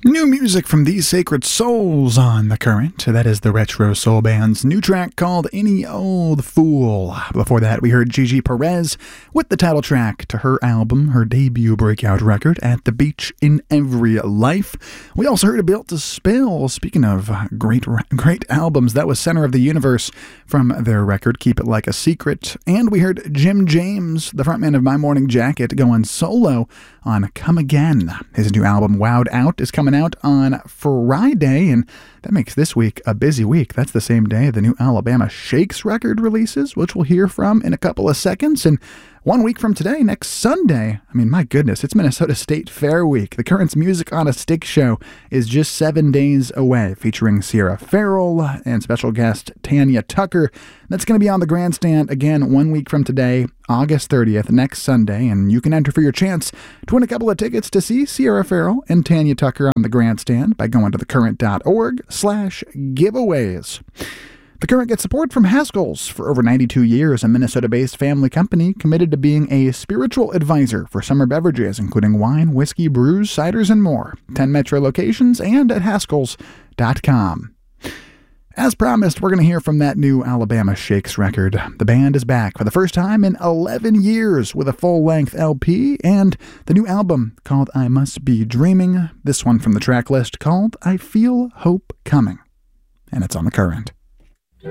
New music from These Sacred Souls on The Current. That is the Retro Soul Band's new track called Any Old Fool. Before that, we heard Gigi Perez with the title track to her album, her debut breakout record, At the Beach in Every Life. We also heard Built to Spill. Speaking of great albums, that was Center of the Universe from their record, Keep It Like a Secret. And we heard Jim James, the frontman of My Morning Jacket, going solo on Come Again. His new album, Wowed Out, is coming out on Friday, and that makes this week a busy week. That's the same day the new Alabama Shakes record releases, which we'll hear from in a couple of seconds. And 1 week from today, next Sunday, my goodness, it's Minnesota State Fair Week. The Current's Music on a Stick show is just 7 days away, featuring Sierra Farrell and special guest Tanya Tucker. That's going to be on the grandstand again 1 week from today, August 30th, next Sunday, and you can enter for your chance to win a couple of tickets to see Sierra Farrell and Tanya Tucker on the grandstand by going to thecurrent.org/giveaways. The Current gets support from Haskell's. For over 92 years, a Minnesota-based family company committed to being a spiritual advisor for summer beverages, including wine, whiskey, brews, ciders, and more. 10 metro locations and at haskells.com. As promised, we're going to hear from that new Alabama Shakes record. The band is back for the first time in 11 years with a full-length LP and the new album called I Must Be Dreaming. This one from the track list called I Feel Hope Coming. And it's on The Current.